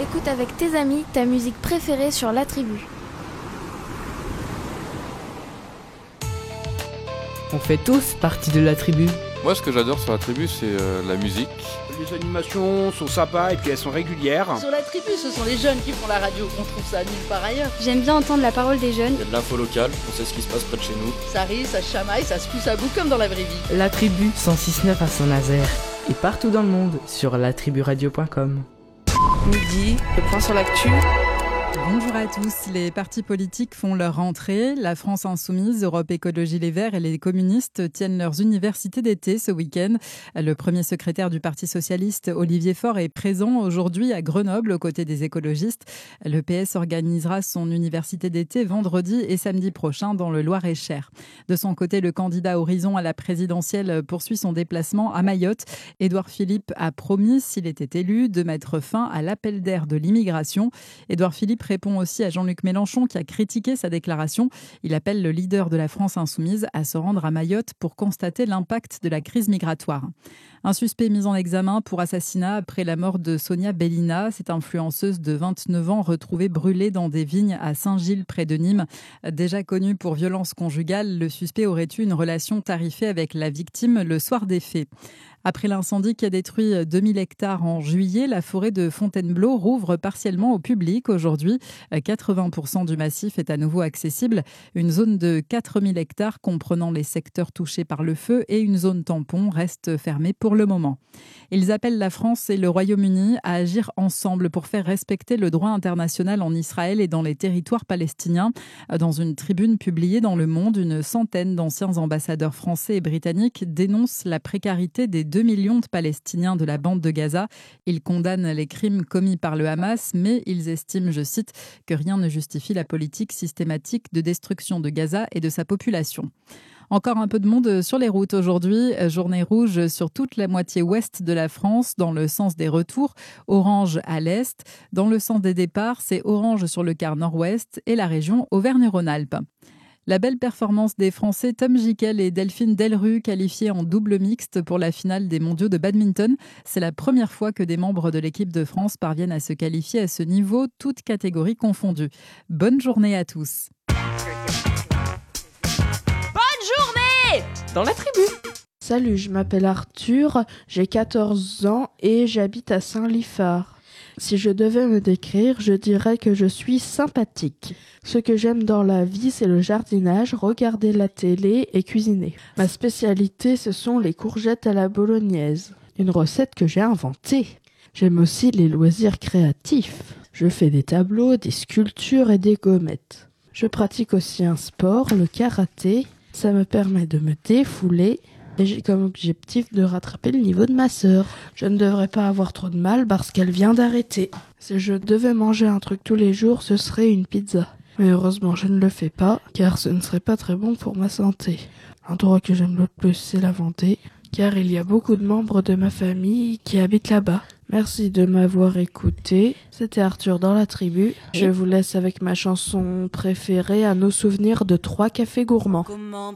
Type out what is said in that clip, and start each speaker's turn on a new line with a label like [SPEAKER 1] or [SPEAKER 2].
[SPEAKER 1] Écoute avec tes amis ta musique préférée sur La Tribu.
[SPEAKER 2] On fait tous partie de La Tribu.
[SPEAKER 3] Moi, ce que j'adore sur La Tribu, c'est la musique.
[SPEAKER 4] Les animations sont sympas et puis elles sont régulières.
[SPEAKER 5] Sur La Tribu, ce sont les jeunes qui font la radio. On trouve ça nulle part ailleurs.
[SPEAKER 1] J'aime bien entendre la parole des jeunes.
[SPEAKER 6] Il y a de l'info locale, on sait ce qui se passe près de chez nous.
[SPEAKER 5] Ça rit, ça chamaille, ça se pousse à bout comme dans la vraie vie.
[SPEAKER 2] La Tribu 106.9 à Saint-Nazaire et partout dans le monde sur latriburadio.com.
[SPEAKER 7] Midi, le point sur l'actu.
[SPEAKER 8] Bonjour à tous. Les partis politiques font leur rentrée. La France Insoumise, Europe Écologie Les Verts et les communistes tiennent leurs universités d'été ce week-end. Le premier secrétaire du Parti socialiste, Olivier Faure, est présent aujourd'hui à Grenoble aux côtés des écologistes. Le PS organisera son université d'été vendredi et samedi prochain dans le Loir-et-Cher. De son côté, le candidat Horizon à la présidentielle poursuit son déplacement à Mayotte. Édouard Philippe a promis, s'il était élu, de mettre fin à l'appel d'air de l'immigration. Édouard Philippe répond aussi à Jean-Luc Mélenchon qui a critiqué sa déclaration. Il appelle le leader de la France Insoumise à se rendre à Mayotte pour constater l'impact de la crise migratoire. Un suspect mis en examen pour assassinat après la mort de Sonia Bellina. Cette influenceuse de 29 ans retrouvée brûlée dans des vignes à Saint-Gilles près de Nîmes. Déjà connu pour violence conjugale, le suspect aurait eu une relation tarifée avec la victime le soir des faits. Après l'incendie qui a détruit 2000 hectares en juillet, la forêt de Fontainebleau rouvre partiellement au public aujourd'hui. 80% du massif est à nouveau accessible. Une zone de 4000 hectares comprenant les secteurs touchés par le feu et une zone tampon reste fermée pour le moment. Ils appellent la France et le Royaume-Uni à agir ensemble pour faire respecter le droit international en Israël et dans les territoires palestiniens. Dans une tribune publiée dans Le Monde, une centaine d'anciens ambassadeurs français et britanniques dénoncent la précarité des 2 millions de Palestiniens de la bande de Gaza. Ils condamnent les crimes commis par le Hamas, mais ils estiment, je cite, que rien ne justifie la politique systématique de destruction de Gaza et de sa population. Encore un peu de monde sur les routes aujourd'hui. Journée rouge sur toute la moitié ouest de la France dans le sens des retours. Orange à l'est. Dans le sens des départs, c'est orange sur le quart nord-ouest et la région Auvergne-Rhône-Alpes. La belle performance des Français Tom Gickel et Delphine Delru qualifiés en double mixte pour la finale des mondiaux de badminton. C'est la première fois que des membres de l'équipe de France parviennent à se qualifier à ce niveau, toutes catégories confondues. Bonne journée à tous.
[SPEAKER 7] Dans La Tribu.
[SPEAKER 9] Salut, je m'appelle Arthur, j'ai 14 ans et j'habite à Saint-Liphard. Si je devais me décrire, je dirais que je suis sympathique. Ce que j'aime dans la vie, c'est le jardinage, regarder la télé et cuisiner. Ma spécialité, ce sont les courgettes à la bolognaise, une recette que j'ai inventée. J'aime aussi les loisirs créatifs. Je fais des tableaux, des sculptures et des gommettes. Je pratique aussi un sport, le karaté. Ça me permet de me défouler et j'ai comme objectif de rattraper le niveau de ma sœur. Je ne devrais pas avoir trop de mal parce qu'elle vient d'arrêter. Si je devais manger un truc tous les jours, ce serait une pizza. Mais heureusement, je ne le fais pas car ce ne serait pas très bon pour ma santé. L'endroit que j'aime le plus, c'est la Vendée, car il y a beaucoup de membres de ma famille qui habitent là-bas. Merci de m'avoir écouté. C'était Arthur dans La Tribu. Je vous laisse avec ma chanson préférée à nos souvenirs de 3 cafés gourmands.